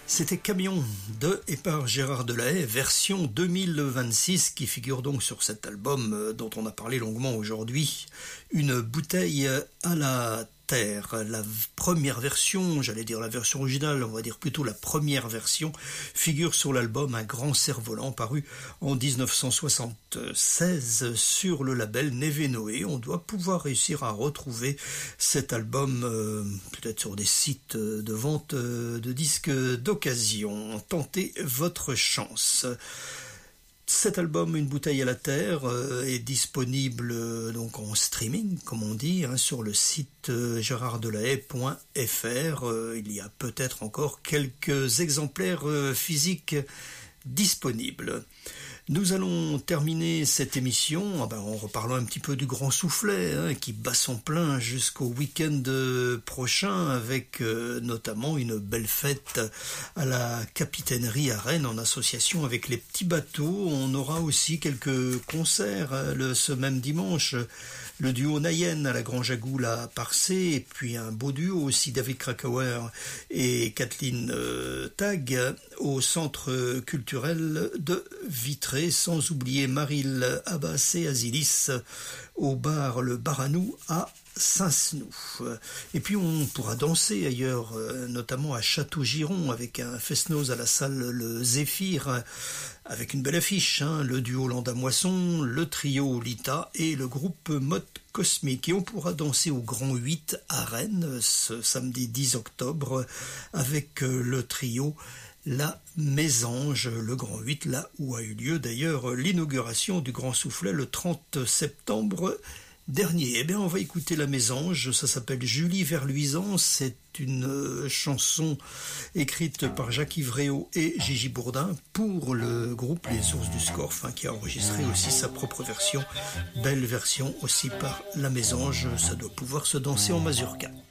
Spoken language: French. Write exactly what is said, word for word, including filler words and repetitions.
C'était Camion de et par Gérard Delahaye, version deux mille vingt-six, qui figure donc sur cet album dont on a parlé longuement aujourd'hui, Une bouteille à la terre. La première version, j'allais dire la version originale, on va dire plutôt la première version, figure sur l'album Un grand cerf-volant paru en dix-neuf cent soixante-seize sur le label Neve Noé. On doit pouvoir réussir à retrouver cet album euh, peut-être sur des sites de vente de disques d'occasion. Tentez votre chance. Cet album, Une bouteille à la terre, euh, est disponible euh, donc en streaming, comme on dit, hein, sur le site euh, gérard delahaye point f r. Euh, il y a peut-être encore quelques exemplaires euh, physiques disponibles. Nous allons terminer cette émission ah ben, en reparlant un petit peu du Grand Soufflet, hein, qui bat son plein jusqu'au week-end prochain, avec euh, notamment une belle fête à la Capitainerie à Rennes en association avec les petits bateaux. On aura aussi quelques concerts euh, le, ce même dimanche. Le duo Nayen à la Grange à Goul à Parcé, et puis un beau duo aussi, David Krakauer et Kathleen euh, Tag au Centre culturel de Vitré, sans oublier Maril Abbas et Azilis au bar Le Baranou à Saint-Snou. Et puis on pourra danser ailleurs, notamment à Château-Giron, avec un fest-noz à la salle Le Zéphyr, avec une belle affiche, hein, le duo Landa-Moisson, le trio Lita et le groupe Mode Cosmique. Et on pourra danser au Grand huit à Rennes ce samedi dix octobre avec le trio La Mésange, le Grand huit, là où a eu lieu d'ailleurs l'inauguration du Grand Soufflet le trente septembre dernier. Eh bien, on va écouter La Mésange, ça s'appelle Julie Verluisant, c'est une chanson écrite par Jacques-Yves Réau et Gigi Bourdin pour le groupe Les Sources du Scorff, hein, qui a enregistré aussi sa propre version, belle version aussi par La Mésange, ça doit pouvoir se danser en mazurka.